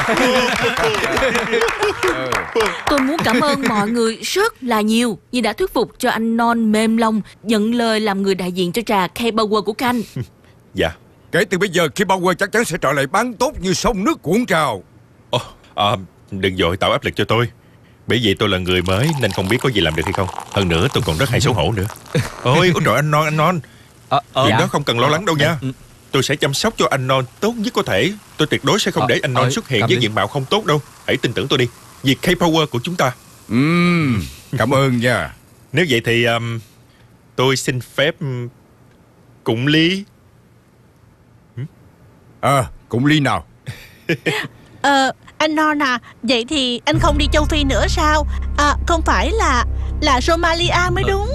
Tôi muốn cảm ơn mọi người rất là nhiều vì đã thuyết phục cho anh Non mềm lòng nhận lời làm người đại diện cho trà K-Power của Khanh. Dạ. Kể từ bây giờ K-Power chắc chắn sẽ trở lại bán tốt như sông nước cuộn trào. Đừng vội tạo áp lực cho tôi. Bởi vì tôi là người mới nên không biết có gì làm được hay không. Hơn nữa tôi còn rất hay xấu hổ nữa. Ôi trời, anh Non. Chuyện đó không cần lo lắng đâu nha. Tôi sẽ chăm sóc cho anh Non tốt nhất có thể. Tôi tuyệt đối sẽ không để anh Non xuất hiện với diện mạo không tốt đâu. Hãy tin tưởng tôi đi. Vì K-Power của chúng ta. Cảm ơn nha. Nếu vậy thì tôi xin phép cụng ly. Cụng ly nào? Anh Non à, vậy thì anh không đi châu Phi nữa sao? Không phải là Somalia mới đúng.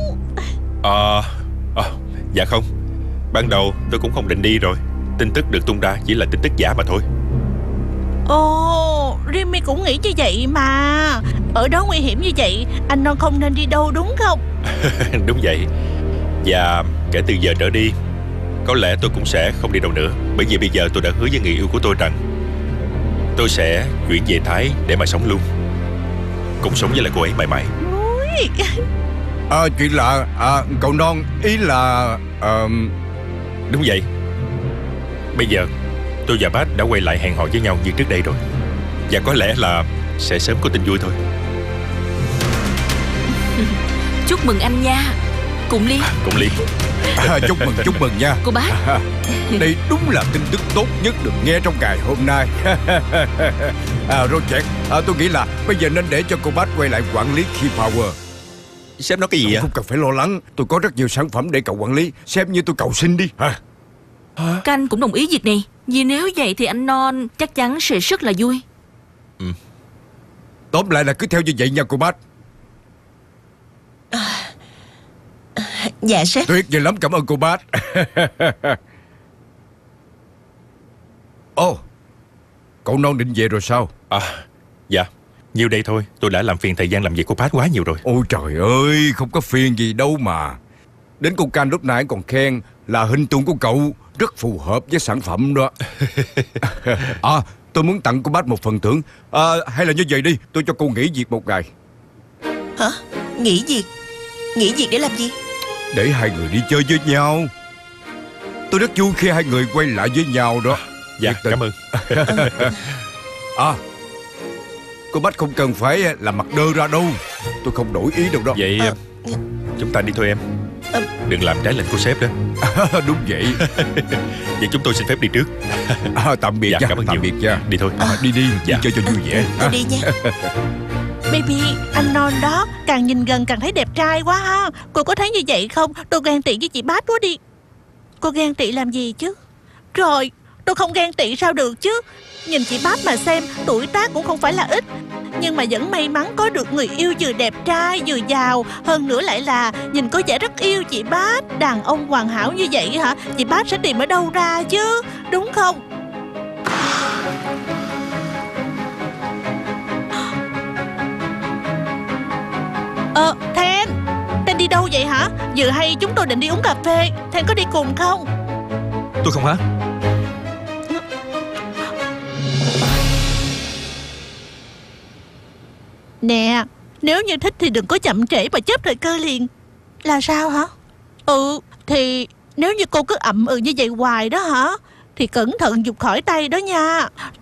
Dạ không. Ban đầu tôi cũng không định đi rồi. Tin tức được tung ra chỉ là tin tức giả mà thôi. Ồ, Remy cũng nghĩ như vậy mà. Ở đó nguy hiểm như vậy, anh Non không nên đi đâu đúng không? Đúng vậy. Và kể từ giờ trở đi, có lẽ tôi cũng sẽ không đi đâu nữa. Bởi vì bây giờ tôi đã hứa với người yêu của tôi rằng tôi sẽ chuyển về Thái để mà sống luôn, cùng sống với lại cô ấy mãi mãi. Chuyện là cậu Non ý là Đúng vậy. Bây giờ tôi và bác đã quay lại hẹn hò với nhau như trước đây rồi. Và có lẽ là sẽ sớm có tin vui thôi. Chúc mừng anh nha. Cụng ly. Cụng ly. Chúc mừng nha. Cô bác. Đây đúng là tin tức tốt nhất được nghe trong ngày hôm nay. Roger, tôi nghĩ là bây giờ nên để cho cô bác quay lại quản lý K-Power. Sếp nói cái gì vậy? Không cần phải lo lắng. Tôi có rất nhiều sản phẩm để cậu quản lý. Xem như tôi cầu xin đi. Khanh cũng đồng ý việc này. Vì nếu vậy thì anh Non chắc chắn sẽ rất là vui. Tóm lại là cứ theo như vậy nha cô bác. Dạ sếp. Tuyệt vời lắm, cảm ơn cô bác. Cậu Non định về rồi sao? Dạ. Nhiêu đây thôi. Tôi đã làm phiền thời gian làm việc của bác quá nhiều rồi. Ôi trời ơi, không có phiền gì đâu mà. Đến cô Khanh lúc nãy còn khen là hình tượng của cậu rất phù hợp với sản phẩm đó. Tôi muốn tặng cô bác một phần thưởng. Hay là như vậy đi, tôi cho cô nghỉ việc một ngày. Hả? Nghỉ việc? Nghỉ việc để làm gì? Để hai người đi chơi với nhau. Tôi rất vui khi hai người quay lại với nhau đó. Dạ, cảm ơn. Cô bác không cần phải làm mặt đơ ra đâu. Tôi không đổi ý đâu đó. Vậy chúng ta đi thôi em. Đừng làm trái lệnh của sếp đó. Đúng vậy. Vậy chúng tôi xin phép đi trước. Tạm biệt dạ, nha. Cảm ơn tạm nhiều. biệt nha. Đi thôi. Đi Dạ. chơi cho vui vẻ. Tôi đi nha. Baby, anh Non đó càng nhìn gần càng thấy đẹp trai quá ha. Cô có thấy như vậy không? Tôi ghen tị với chị Bát quá đi. Cô ghen tị làm gì chứ? Rồi, tôi không ghen tị sao được chứ. Nhìn chị Bát mà xem, tuổi tác cũng không phải là ít, nhưng mà vẫn may mắn có được người yêu vừa đẹp trai vừa giàu. Hơn nữa lại là nhìn có vẻ rất yêu chị Bát. Đàn ông hoàn hảo như vậy hả? Chị Bát sẽ tìm ở đâu ra chứ? Đúng không? Than đi đâu vậy hả? Vừa hay chúng tôi định đi uống cà phê. Than có đi cùng không? Tôi không hả? Nè, nếu như thích thì đừng có chậm trễ mà chớp thời cơ liền. Là sao hả? Thì nếu như cô cứ ậm như vậy hoài đó hả, thì cẩn thận giục khỏi tay đó nha.